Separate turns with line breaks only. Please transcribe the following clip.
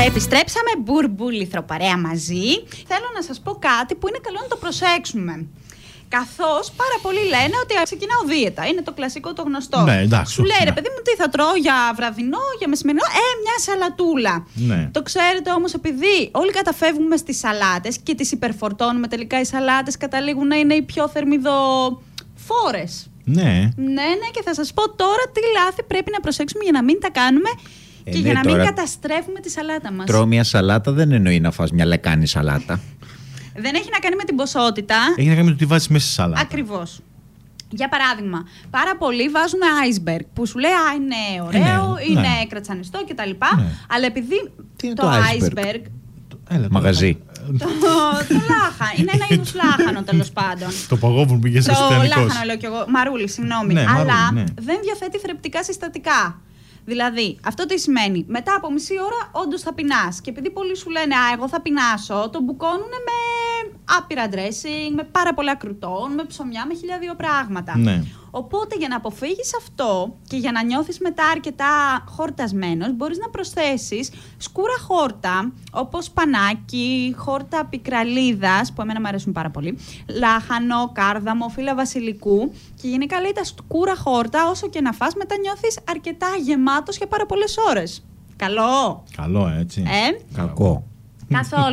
Επιστρέψαμε μπουρμπούληθρο παρέα μαζί. Θέλω να σας πω κάτι που είναι καλό να το προσέξουμε. Καθώς πάρα πολλοί λένε ότι ξεκινάω δίαιτα. Είναι το κλασικό, το γνωστό.
Ναι, εντάξει,
σου λέει ρε παιδί μου, τι θα τρώω για βραδινό, για μεσημερινό. Μια σαλατούλα.
Ναι.
Το ξέρετε όμως, επειδή όλοι καταφεύγουμε στις σαλάτες και τις υπερφορτώνουμε, τελικά οι σαλάτες καταλήγουν να είναι οι πιο θερμιδοφόρες.
Ναι.
Ναι, και θα σας πω τώρα τι λάθη πρέπει να προσέξουμε για να μην τα κάνουμε. Και για να μην καταστρέφουμε τη σαλάτα μας.
Τρώω μια σαλάτα δεν εννοεί να φας μια λεκάνη σαλάτα.
Δεν έχει να κάνει με την ποσότητα.
Έχει να κάνει με το τι βάζεις μέσα στη σαλάτα.
Ακριβώς. Για παράδειγμα, πάρα πολλοί βάζουν iceberg που σου λέει είναι ωραίο, είναι κρατσανιστό κτλ. Ναι. Αλλά επειδή το iceberg.
Μαγαζί.
Το λάχανο. Είναι ένα είδος λάχανο, τέλος πάντων.
Το παγόβουν πήγες εσωτερικός.
Το λάχανο λέω κι εγώ. Μαρούλι, συγγνώμη.
Ναι,
αλλά
ναι.
δεν διαθέτει θρεπτικά συστατικά. Δηλαδή, αυτό τι σημαίνει? Μετά από μισή ώρα όντως θα πεινάς. Και επειδή πολλοί σου λένε εγώ θα πεινάσω, το μπουκώνουν με άπειρα dressing, με πάρα πολλά κρουτών, με ψωμιά, με 1002 πράγματα.
Ναι.
Οπότε για να αποφύγεις αυτό και για να νιώθεις μετά αρκετά χορτασμένος, μπορείς να προσθέσεις σκούρα χόρτα, όπως πανάκι, χόρτα πικραλίδας, που εμένα μου αρέσουν πάρα πολύ, λάχανο, κάρδαμο, φύλλα βασιλικού, και γενικά λέει τα σκούρα χόρτα, όσο και να φας, μετά νιώθεις αρκετά γεμάτος για πάρα πολλές ώρες. Καλό!
Καλό, έτσι.
Κακό.
Καθόλου.